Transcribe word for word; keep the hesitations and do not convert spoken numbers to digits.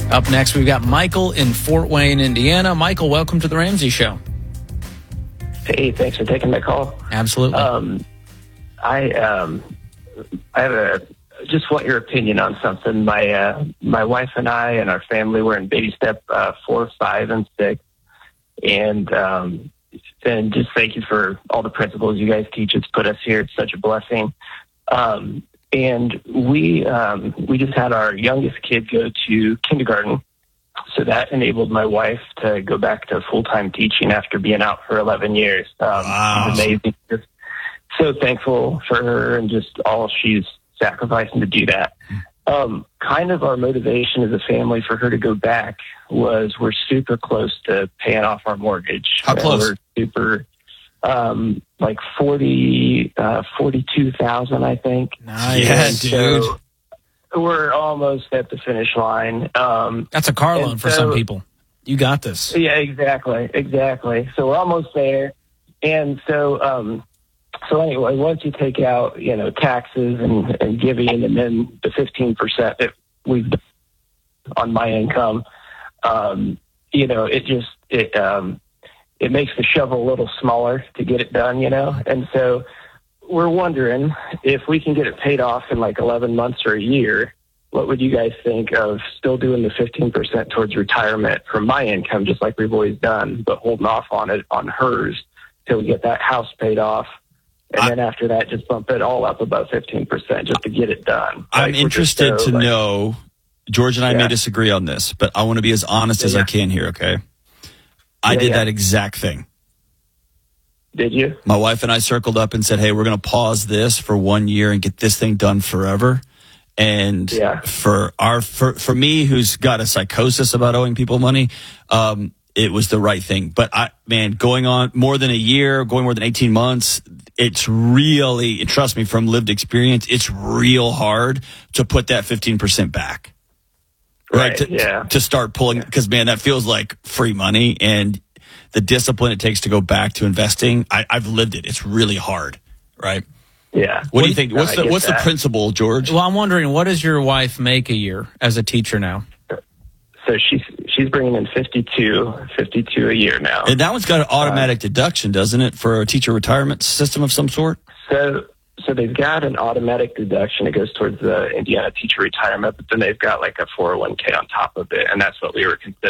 Up next, we've got Michael in Fort Wayne, Indiana. Michael, welcome to the Ramsey Show. Hey, thanks for taking my call. Absolutely. Um, I um, I have a just want your opinion on something. My uh, my wife and I and our family were in baby step uh, four, five, and six, and um, and just thank you for all the principles you guys teach. It's put us here. It's such a blessing. Um, and we um, we just had our youngest kid go to kindergarten. So that enabled my wife to go back to full-time teaching after being out for eleven years. Um, Wow. It's amazing. Just so thankful for her and just all she's sacrificing to do that. Um, kind of our motivation as a family for her to go back was we're super close to paying off our mortgage. How close? We're super, um, like forty, uh, forty-two thousand, I think. Nice. Yeah, So dude. we're almost at the finish line. Um, That's a car And loan for so- some people. You got this. Yeah, exactly, exactly. So we're almost there, and so um, so anyway, once you take out you know taxes and, and giving, and then the fifteen percent that we've done on my income, um, you know, it just it um, it makes the shovel a little smaller to get it done, you know, and so we're wondering if we can get it paid off in like eleven months or a year. What would you guys think of still doing the fifteen percent towards retirement from my income, just like we've always done, but holding off on it on hers till we get that house paid off? And I- then after that, just bump it all up about fifteen percent just to get it done. I'm Like, we're just interested so, to like- know, George and I Yeah. may disagree on this, but I want to be as honest Yeah, as I yeah. can here, okay? I Yeah, did yeah. that exact thing. Did you? My wife and I circled up and said, hey, we're going to pause this for one year and get this thing done forever. And Yeah. for our for, for me, who's got a psychosis about owing people money, um, it was the right thing. But I, man, going on more than a year, going more than eighteen months, it's really, trust me, from lived experience, it's real hard to put that fifteen percent back. Right. Right, To, yeah. to start pulling, because man, that feels like free money, and the discipline it takes to go back to investing. I, I've lived it. It's really hard. Right. Yeah. What do you think? No, What's I the get what's the that. principle, George? Well, I'm wondering, what does your wife make a year as a teacher now? So she's she's bringing in fifty-two, fifty-two a year now. And that one's got an automatic deduction, doesn't it, for a teacher retirement system of some sort? So, so they've got an automatic deduction. It goes towards the Indiana teacher retirement, but then they've got like a four oh one k on top of it, and that's what we were considering.